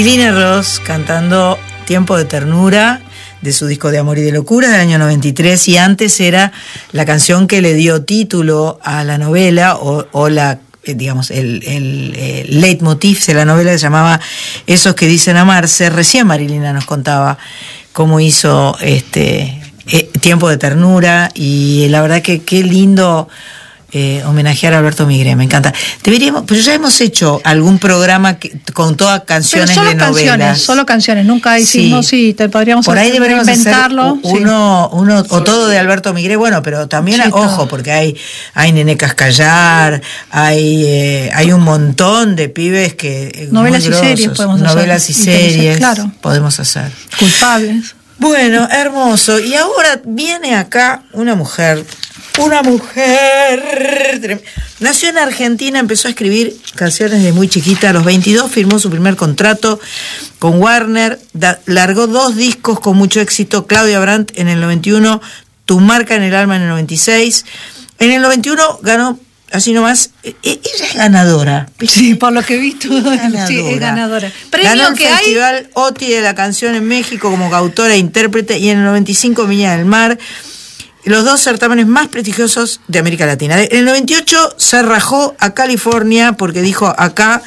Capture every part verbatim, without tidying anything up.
Marilina Ross cantando Tiempo de Ternura de su disco de Amor y de Locura del año noventa y tres, y antes era la canción que le dio título a la novela o, o la digamos el, el, el leitmotiv de la novela, que se llamaba Esos que dicen amarse. Recién Marilina nos contaba cómo hizo este eh, Tiempo de Ternura, y la verdad que qué lindo Eh, homenajear a Alberto Migré, me encanta. Deberíamos, pero ya hemos hecho algún programa que, con todas canciones pero solo de canciones, novelas. Solo canciones, nunca hicimos, sí, sí te podríamos por ahí deberíamos inventarlo. Hacer uno, sí. uno o todo de Alberto Migré, bueno, pero también, sí, ojo, todo. Porque hay, hay Nené Cascallar, hay, eh, hay un montón de pibes que... Novelas y series podemos hacer. Novelas y series, claro. Podemos hacer. Culpables. Bueno, hermoso. Y ahora viene acá una mujer... Una mujer. Nació en Argentina, empezó a escribir canciones desde muy chiquita. A los veintidós firmó su primer contrato con Warner. Da, largó dos discos con mucho éxito. Claudia Brandt en el noventa y uno, Tu marca en el alma en el noventa y seis. En el noventa y uno ganó, así nomás, ella es ganadora. Sí, por lo que he visto, ganadora. Sí, es ganadora. Premio Ganó el que Festival hay... O T I de la canción en México como autora e intérprete, y en el noventa y cinco Viña del Mar, los dos certámenes más prestigiosos de América Latina. En el noventa y ocho se rajó a California porque dijo, acá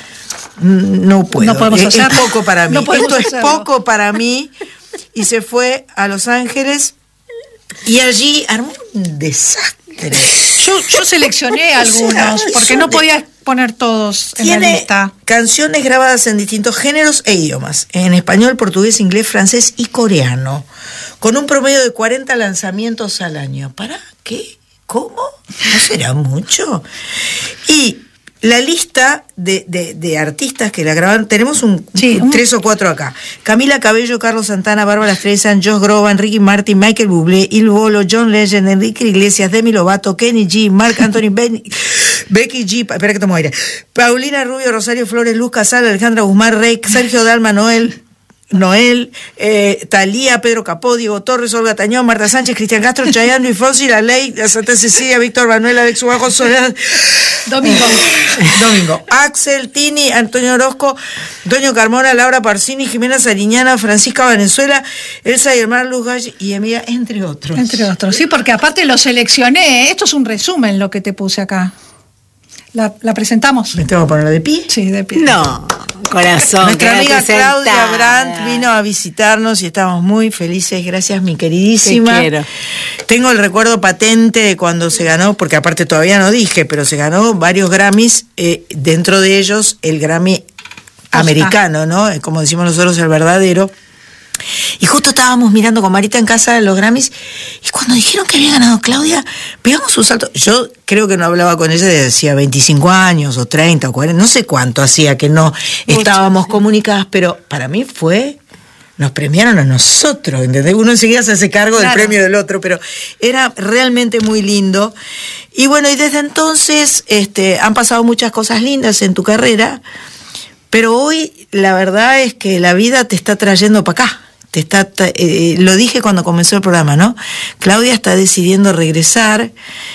no puedo, no podemos es, hacerlo. es poco para mí, no esto es hacerlo. poco para mí, y se fue a Los Ángeles y allí armó un desastre. Yo, yo seleccioné algunos, o sea, porque no podía poner todos en la lista. Canciones grabadas en distintos géneros e idiomas, en español, portugués, inglés, francés y coreano, con un promedio de cuarenta lanzamientos al año. ¿Para qué? ¿Cómo? ¿No será mucho? Y la lista de, de, de artistas que la graban, tenemos un, sí, un tres o cuatro acá. Camila Cabello, Carlos Santana, Bárbara Streisand, Josh Groban, Ricky Martin, Michael Bublé, Il Bolo, John Legend, Enrique Iglesias, Demi Lovato, Kenny G, Marc Anthony, ben, Becky G, espera que tomo aire, Paulina Rubio, Rosario Flores, Luz Casal, Alejandra Guzmán, Rey, Sergio Dalma, Noel, Noel, eh, Talía, Pedro Capó, Diego Torres, Olga Tañón, Marta Sánchez, Cristian Castro, Chayanne, Luis Fonsi, La Ley, la Santa Cecilia, Víctor Manuel, Alex Ubajo, Soledad, Domingo, Domingo, Axel, Tini, Antonio Orozco, Antonio Carmona, Laura Parsini, Jimena Sariñana, Francisca Valenzuela, Elsa Yermar, Luz Gall y Emilia, entre otros. Entre otros, sí, porque aparte lo seleccioné, esto es un resumen lo que te puse acá. ¿La, la presentamos? ¿Me tengo que poner de pie? Sí, de pie. No, corazón. Nuestra amiga Claudia sentada. Brandt vino a visitarnos y estamos muy felices. Gracias, mi queridísima. Te quiero. Tengo el recuerdo patente de cuando se ganó, porque aparte todavía no dije, pero se ganó varios Grammys, eh, dentro de ellos el Grammy americano, ¿no? Como decimos nosotros, el verdadero. Y justo estábamos mirando con Marita en casa los Grammys, y cuando dijeron que había ganado Claudia, pegamos un salto. Yo creo que no hablaba con ella desde hacía veinticinco años o treinta o cuarenta, no sé cuánto hacía que no estábamos comunicadas, pero para mí fue, nos premiaron a nosotros, ¿entendés? Uno enseguida se hace cargo claro. del premio del otro, pero era realmente muy lindo. Y bueno, y desde entonces este, han pasado muchas cosas lindas en tu carrera, pero hoy la verdad es que la vida te está trayendo para acá. Te está, eh, lo dije cuando comenzó el programa, ¿no? Claudia está decidiendo regresar,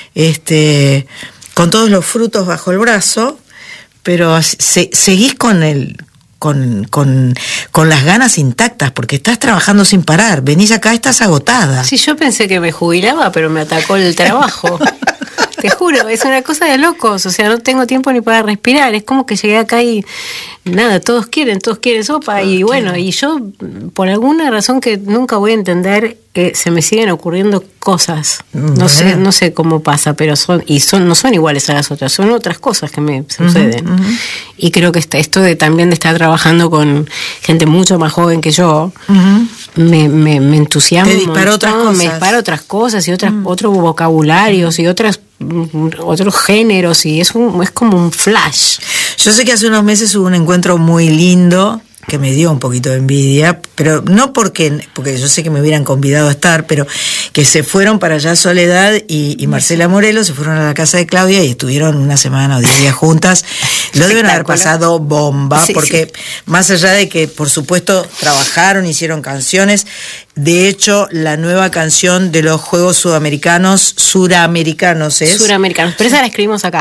este, con todos los frutos bajo el brazo, pero se, seguís con el, con, con, con las ganas intactas, porque estás trabajando sin parar. Venís acá, estás agotada. Sí, yo pensé que me jubilaba, pero me atacó el trabajo. Te juro, es una cosa de locos, o sea, no tengo tiempo ni para respirar, es como que llegué acá y nada, todos quieren, todos quieren sopa, todos y bueno, quieren. Y yo, por alguna razón que nunca voy a entender, eh, se me siguen ocurriendo cosas, no bueno. sé no sé cómo pasa, pero son, y son no son iguales a las otras, son otras cosas que me suceden, uh-huh, uh-huh. Y creo que esto de también de estar trabajando con gente mucho más joven que yo, uh-huh. me, me, me entusiasma. Te dispara otras cosas. Me dispara otras cosas y otras, uh-huh. otros vocabularios y otras otros géneros, y es un, es como un flash. Yo sé que hace unos meses hubo un encuentro muy lindo que me dio un poquito de envidia, pero no porque, porque yo sé que me hubieran convidado a estar, pero que se fueron para allá Soledad y, y Marcela Morelos, se fueron a la casa de Claudia y estuvieron una semana o diez días juntas. Lo deben haber pasado bomba, sí, porque sí. Más allá de que, por supuesto, trabajaron, hicieron canciones, de hecho, la nueva canción de los Juegos Sudamericanos, Suramericanos es... Suramericanos, pero esa la escribimos acá.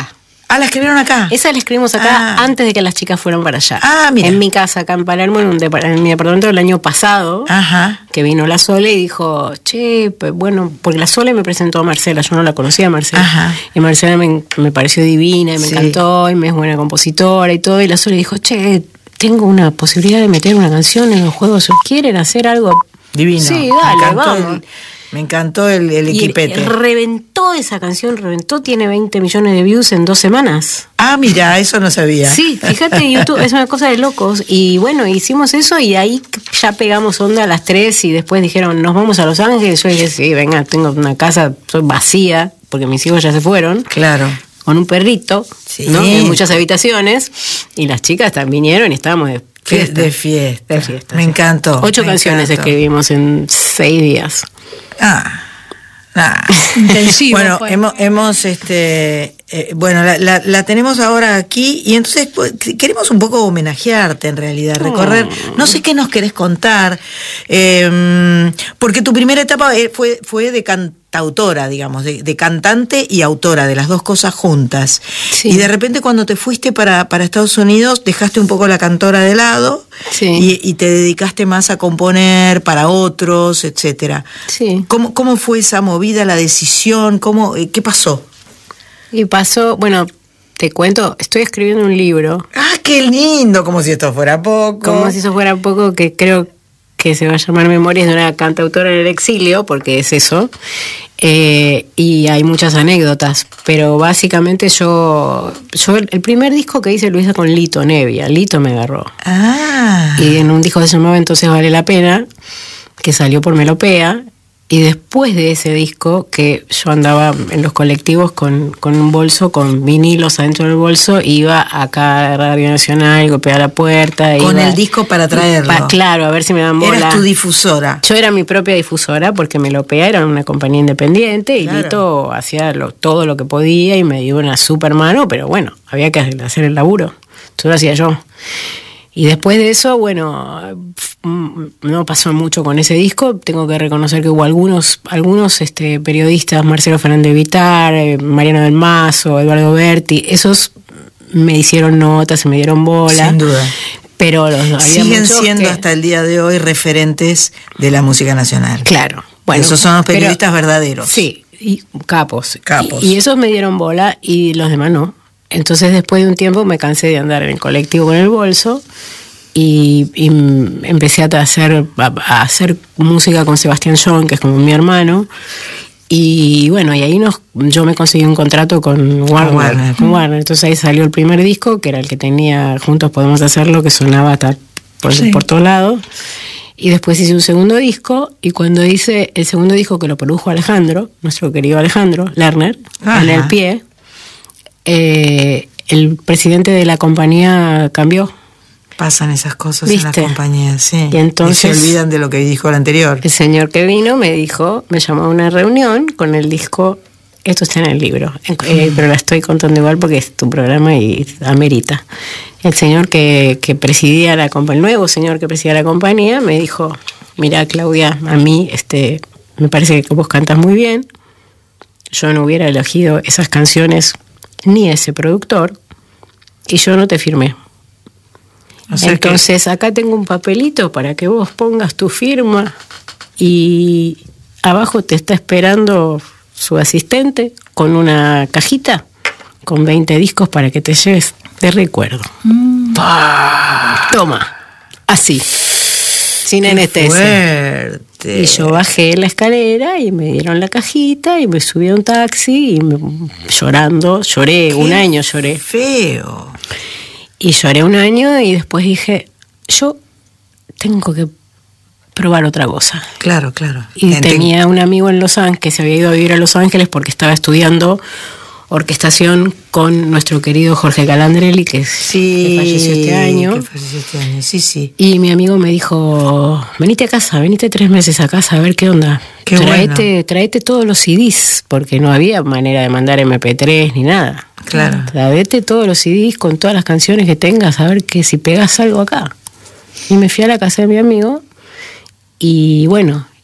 Ah, la escribieron acá. Esa la escribimos acá ah. antes de que las chicas fueran para allá. Ah, mira. En mi casa, acá en Palermo, en, un depart- en mi departamento el año pasado, Ajá. que vino la Sole y dijo, che, pues, bueno, porque la Sole me presentó a Marcela, yo no la conocía a Marcela. Ajá. Y Marcela me, me pareció divina y me Sí. encantó y me es buena compositora y todo. Y la Sole dijo, che, tengo una posibilidad de meter una canción en los juegos. ¿Quieren hacer algo? Divino. Sí, Me dale, encantó vamos. el- me encantó el, el Y equipete. reventó esa canción, reventó, tiene veinte millones de views en dos semanas. Ah, mira, eso no sabía. Sí, fíjate, YouTube es una cosa de locos. Y bueno, hicimos eso y ahí ya pegamos onda a las tres y después dijeron, nos vamos a Los Ángeles. Yo dije, sí, venga, tengo una casa, soy vacía, porque mis hijos ya se fueron. Claro. Con un perrito, Sí. ¿no? En muchas habitaciones. Y las chicas también vinieron y estábamos de fiesta. De fiesta. De fiesta, Me sí. encantó. Ocho me canciones encantó. escribimos en seis días. Ah. Ah. Intensivo. Bueno, fue. hemos, hemos este, eh, bueno, la, la, la tenemos ahora aquí y entonces pues, queremos un poco homenajearte en realidad, recorrer, Oh. no sé qué nos querés contar, eh, porque tu primera etapa fue, fue de cantautora, digamos, de, de cantante y autora, de las dos cosas juntas. Sí. Y de repente cuando te fuiste para, para Estados Unidos, dejaste un poco la cantora de lado Sí. y, y te dedicaste más a componer para otros, etcétera. Sí. ¿Cómo, ¿Cómo fue esa movida, la decisión? ¿Cómo, eh, ¿Qué pasó? Y pasó, bueno, te cuento, estoy escribiendo un libro, ¡Ah, qué lindo! Como si esto fuera poco. como si eso fuera poco, que creo que se va a llamar Memorias de una cantautora en el exilio, porque es eso. Eh, y hay muchas anécdotas, pero básicamente yo, yo el, el primer disco que hice lo hice con Lito Nevia, Lito me agarró. Ah. Y en un disco que se llamaba Entonces Vale la Pena, que salió por Melopea. Y después de ese disco, que yo andaba en los colectivos con, con un bolso, con vinilos adentro del bolso, iba acá a Radio Nacional, golpeaba la puerta. Con iba, el disco para traerlo. Pa, claro, a ver si me dan bola. Eras tu difusora. Yo era mi propia difusora porque Melopea era una compañía independiente y Claro. Lito hacía lo, todo lo que podía y me dio una super mano, pero bueno, había que hacer el laburo. Eso lo hacía yo. Y después de eso, bueno, no pasó mucho con ese disco. Tengo que reconocer que hubo algunos algunos este, periodistas, Marcelo Fernández Vitar, eh, Mariano del Mazo, Eduardo Berti, esos me hicieron notas, se me dieron bola. Sin duda. Pero los, había Siguen muchos siendo que, hasta el día de hoy referentes de la música nacional. Claro. Bueno, esos son los periodistas pero, verdaderos. Sí, y capos. Capos. Y, y esos me dieron bola y los demás no. Entonces después de un tiempo me cansé de andar en el colectivo con el bolso y, y empecé a hacer, a hacer música con Sebastián John, que es como mi hermano. Y bueno, y ahí nos, yo me conseguí un contrato con Warner, Warner. con Warner. Entonces ahí salió el primer disco, que era el que tenía Juntos Podemos Hacerlo, que sonaba hasta por, Sí. por todos lados. Y después hice un segundo disco, y cuando hice el segundo disco, que lo produjo Alejandro, nuestro querido Alejandro Lerner, Ajá. en el pie, eh, el presidente de la compañía cambió. Pasan esas cosas ¿Viste? en las compañías, sí. Y entonces- Y se olvidan de lo que dijo el anterior. El señor que vino me dijo, me llamó a una reunión con el disco, esto está en el libro, eh, pero la estoy contando igual porque es tu programa y amerita. El señor que, que presidía la compañía, el nuevo señor que presidía la compañía, me dijo, mira Claudia, a mí este, me parece que vos cantas muy bien, yo no hubiera elegido esas canciones ni ese productor, y yo no te firmé. O sea que- Entonces acá tengo un papelito para que vos pongas tu firma y abajo te está esperando su asistente con una cajita con veinte discos para que te lleves de recuerdo. Mm. Toma, así, sin Qué anestesia. fuerte. Y yo bajé la escalera y me dieron la cajita y me subí a un taxi y me- llorando, lloré, Qué un año lloré. Feo. Y lloré un año y después dije, yo tengo que probar otra cosa. Claro, claro. Y Enten- tenía un amigo en Los Ángeles, que se había ido a vivir a Los Ángeles porque estaba estudiando orquestación con nuestro querido Jorge Calandrelli, que, Sí, que falleció este año. que falleció este año, sí, sí. Y mi amigo me dijo, venite a casa, venite tres meses a casa a ver qué onda. Qué traete, bueno. traete todos los C Ds, porque no había manera de mandar eme pe tres ni nada. Claro. Traete todos los C Ds con todas las canciones que tengas, a ver que si pegas algo acá. Y me fui a la casa de mi amigo y bueno,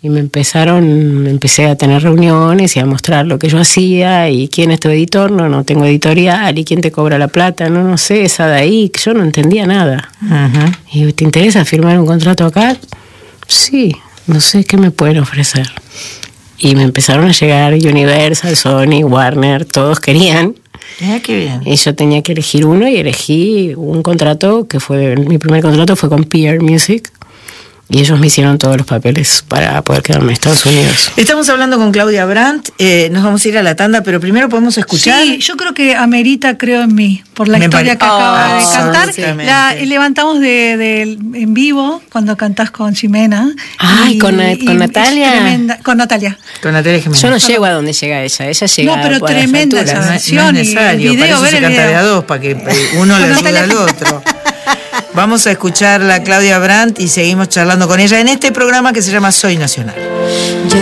Y me empezaron, empecé a tener reuniones y a mostrar lo que yo hacía y quién es tu editor, no, no tengo editorial, y quién te cobra la plata, no, no sé, esa de ahí, que yo no entendía nada. Uh-huh. Y ¿te interesa firmar un contrato acá? Sí, no sé qué me pueden ofrecer. Y me empezaron a llegar Universal, Sony, Warner, todos querían. Ah, qué bien. Y yo tenía que elegir uno y elegí un contrato que fue, mi primer contrato fue con P R Music. Y ellos me hicieron todos los papeles para poder quedarme en Estados Unidos. Estamos hablando con Claudia Brandt, eh, nos vamos a ir a la tanda, pero primero podemos escuchar. Sí, yo creo que amerita Creo en mí, por la me historia pare... que acaba oh, de cantar. La levantamos de, de, en vivo cuando cantás con Ximena. Ay, y, con, y, con Natalia. Tremenda, con Natalia. Con Natalia Jiménez. Yo no llego a donde llega ella, ella llega no, pero por tremenda esa versión. No, no es necesario, y el video, para eso ver se el canta video. de a dos, para que uno le ayude al otro. Vamos a escuchar a Claudia Brandt y seguimos charlando con ella en este programa que se llama Soy Nacional. Ya